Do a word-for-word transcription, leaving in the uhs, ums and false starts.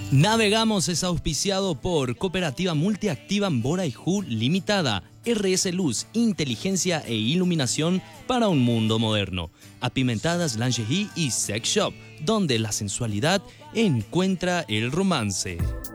Navegamos es auspiciado por Cooperativa Multiactiva Mboraijú Limitada, R S Luz, inteligencia e iluminación para un mundo moderno. Apimentadas Lingerie y Sex Shop, donde la sensualidad encuentra el romance.